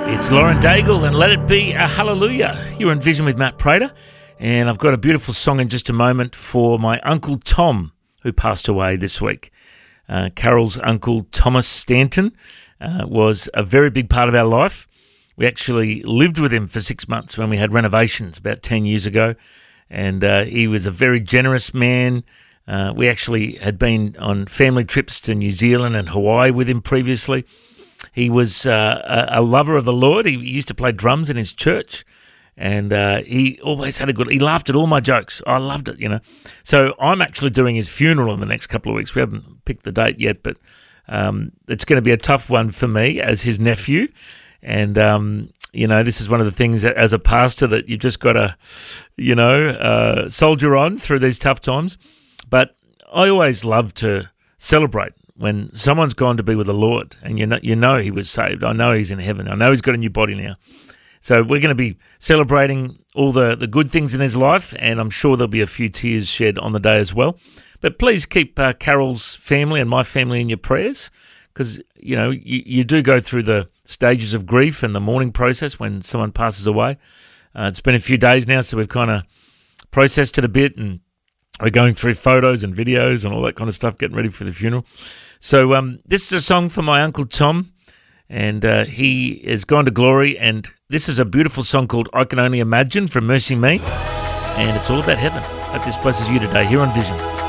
It's Lauren Daigle and Let It Be a Hallelujah. You're in Vision with Matt Prater, and I've got a beautiful song in just a moment for my Uncle Tom, who passed away this week. Carol's uncle, Thomas Stanton, was a very big part of our life. We actually lived with him for 6 months when we had renovations about 10 years ago, and he was a very generous man. We actually had been on family trips to New Zealand and Hawaii with him previously. He was a lover of the Lord. He used to play drums in his church, and he always had he laughed at all my jokes. I loved it, you know. So I'm actually doing his funeral in the next couple of weeks. We haven't picked the date yet, but it's going to be a tough one for me as his nephew. And, you know, this is one of the things that, as a pastor, that you've just got to, soldier on through these tough times. But I always love to celebrate when someone's gone to be with the Lord, and you know he was saved. I know he's in heaven. I know he's got a new body now. So we're going to be celebrating all the good things in his life, and I'm sure there'll be a few tears shed on the day as well. But please keep Carol's family and my family in your prayers, because, you know, you do go through the stages of grief and the mourning process when someone passes away. It's been a few days now, so we've kind of processed it a bit, and we're going through photos and videos and all that kind of stuff, getting ready for the funeral. So this is a song for my Uncle Tom, and he has gone to glory, and this is a beautiful song called I Can Only Imagine from Mercy Me, and it's all about heaven. Hope this blesses you today here on Vision.